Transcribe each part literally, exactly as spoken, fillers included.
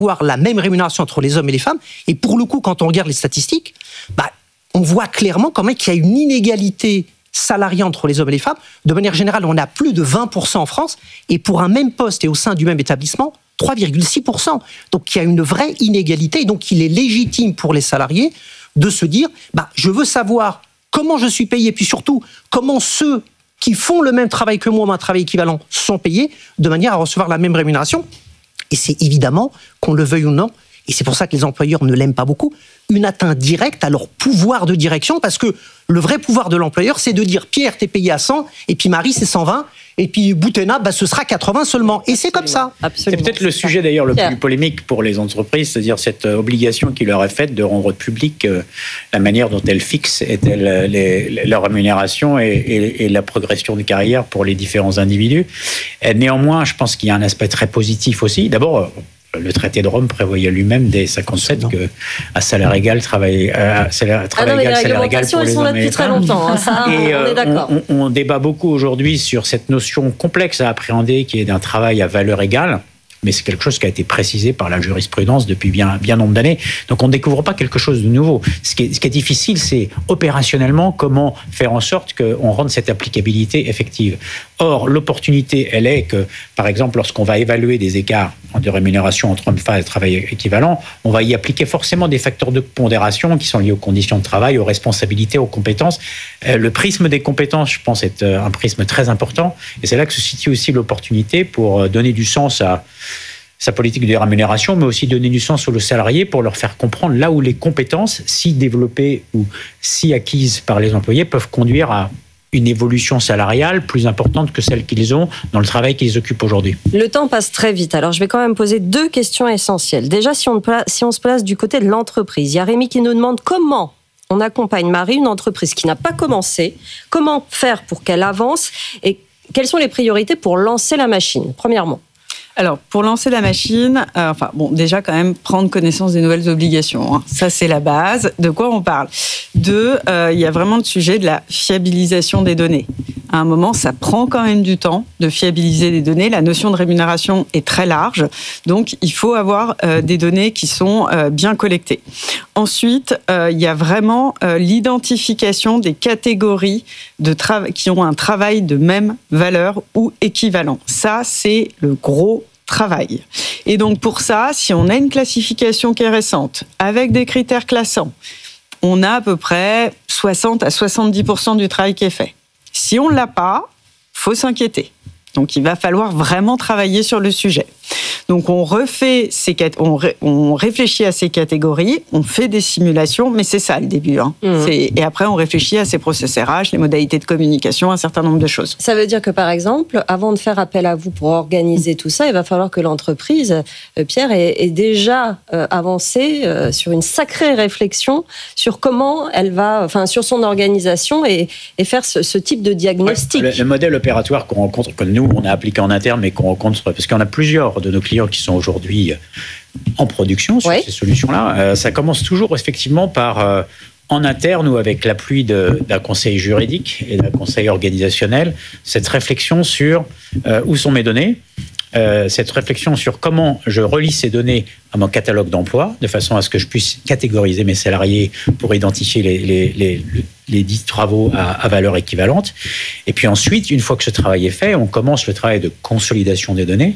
avoir la même rémunération entre les hommes et les femmes. Et pour le coup, quand on regarde les statistiques, bah, on voit clairement quand même qu'il y a une inégalité salariée entre les hommes et les femmes. De manière générale, on a plus de vingt pour cent en France, et pour un même poste et au sein du même établissement, trois virgule six pour cent. Donc il y a une vraie inégalité, et donc il est légitime pour les salariés de se dire, bah, je veux savoir comment je suis payé, puis surtout, comment ceux qui font le même travail que moi, ou un travail équivalent, sont payés, de manière à recevoir la même rémunération. Et c'est évidemment, qu'on le veuille ou non, et c'est pour ça que les employeurs ne l'aiment pas beaucoup, une atteinte directe à leur pouvoir de direction, parce que le vrai pouvoir de l'employeur, c'est de dire, Pierre, t'es payé à cent, et puis Marie, c'est cent vingt, et puis Boutena, bah, ce sera quatre-vingts seulement. Et c'est comme ça. Absolument. C'est peut-être le sujet d'ailleurs le plus polémique pour les entreprises, c'est-à-dire cette obligation qui leur est faite de rendre public euh, la manière dont elles fixent est-elle les, leur rémunération et, et, et la progression de carrière pour les différents individus. Et néanmoins, je pense qu'il y a un aspect très positif aussi. D'abord, le traité de Rome prévoyait lui-même dès cinquante-sept que à salaire égal, travail, euh, salaire, travail ah non, égal, salaire égal pour les hommes et les femmes. Très longtemps, hein, ça, et on, est d'accord. On, on, on débat beaucoup aujourd'hui sur cette notion complexe à appréhender qui est d'un travail à valeur égale. Mais c'est quelque chose qui a été précisé par la jurisprudence depuis bien, bien nombre d'années. Donc on ne découvre pas quelque chose de nouveau. Ce qui est, ce qui est difficile, c'est opérationnellement comment faire en sorte qu'on rende cette applicabilité effective. Or, l'opportunité, elle est que, par exemple, lorsqu'on va évaluer des écarts de rémunération entre hommes et femmes et travail équivalent, on va y appliquer forcément des facteurs de pondération qui sont liés aux conditions de travail, aux responsabilités, aux compétences. Le prisme des compétences, je pense, est un prisme très important. Et c'est là que se situe aussi l'opportunité pour donner du sens à sa politique de rémunération, mais aussi donner du sens aux salariés pour leur faire comprendre là où les compétences, si développées ou si acquises par les employés, peuvent conduire à une évolution salariale plus importante que celle qu'ils ont dans le travail qu'ils occupent aujourd'hui. Le temps passe très vite, alors je vais quand même poser deux questions essentielles. Déjà, si on, pla- si on se place du côté de l'entreprise, il y a Rémi qui nous demande comment on accompagne Marie, une entreprise qui n'a pas commencé, comment faire pour qu'elle avance et quelles sont les priorités pour lancer la machine, premièrement. Alors, pour lancer la machine, euh, enfin, bon, déjà, quand même, prendre connaissance des nouvelles obligations. Hein. Ça, c'est la base. De quoi on parle ? Deux, euh, il y a vraiment le sujet de la fiabilisation des données. À un moment, ça prend quand même du temps de fiabiliser des données. La notion de rémunération est très large. Donc, il faut avoir euh, des données qui sont euh, bien collectées. Ensuite, euh, il y a vraiment euh, l'identification des catégories de tra- qui ont un travail de même valeur ou équivalent. Ça, c'est le gros travail. Et donc pour ça, si on a une classification qui est récente, avec des critères classants, on a à peu près soixante à soixante-dix pour cent du travail qui est fait. Si on ne l'a pas, il faut s'inquiéter. Donc il va falloir vraiment travailler sur le sujet. Donc on refait ces, on, ré, on réfléchit à ces catégories, on fait des simulations, mais c'est ça le début. Hein. Mmh. C'est, et après on réfléchit à ces process R H, les modalités de communication, un certain nombre de choses. Ça veut dire que par exemple, avant de faire appel à vous pour organiser tout ça, il va falloir que l'entreprise, euh, Pierre, ait, ait déjà euh, avancé euh, sur une sacrée réflexion sur comment elle va, enfin sur son organisation et, et faire ce, ce type de diagnostic. Ouais, le, le modèle opératoire qu'on rencontre, que nous on a appliqué en interne, mais qu'on rencontre parce qu'on a plusieurs de nos clients qui sont aujourd'hui en production sur oui. ces solutions-là. Euh, ça commence toujours effectivement par, euh, en interne ou avec l'appui de, d'un conseil juridique et d'un conseil organisationnel, cette réflexion sur euh, où sont mes données, euh, cette réflexion sur comment je relie ces données à mon catalogue d'emploi, de façon à ce que je puisse catégoriser mes salariés pour identifier les, les, les, les dix travaux à, à valeur équivalente. Et puis ensuite, une fois que ce travail est fait, on commence le travail de consolidation des données,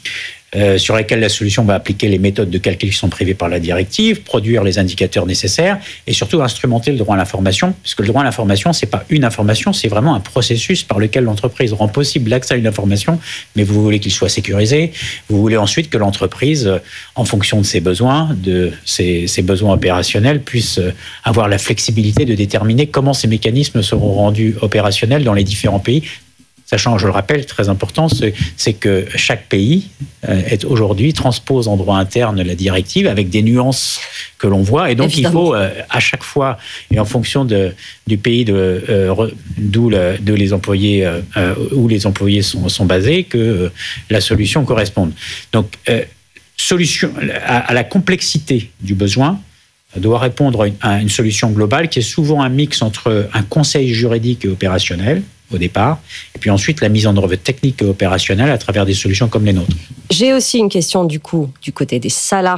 Euh, sur lesquels la solution va appliquer les méthodes de calcul qui sont prévues par la directive, produire les indicateurs nécessaires et surtout instrumenter le droit à l'information, puisque le droit à l'information, c'est pas une information, c'est vraiment un processus par lequel l'entreprise rend possible l'accès à une information, mais vous voulez qu'il soit sécurisé, vous voulez ensuite que l'entreprise, en fonction de ses besoins, de ses, ses besoins opérationnels, puisse avoir la flexibilité de déterminer comment ces mécanismes seront rendus opérationnels dans les différents pays. Sachant, je le rappelle, très important, c'est, c'est que chaque pays euh, est aujourd'hui transpose en droit interne la directive avec des nuances que l'on voit. Et donc, évidemment, il faut euh, à chaque fois, et en fonction de, du pays de, euh, d'où, le, d'où les employés, euh, où les employés sont, sont basés, que euh, la solution corresponde. Donc, euh, solution à, à la complexité du besoin doit répondre à une, à une solution globale qui est souvent un mix entre un conseil juridique et opérationnel au départ, et puis ensuite la mise en œuvre technique et opérationnelle à travers des solutions comme les nôtres. J'ai aussi une question du coup du côté des salariés.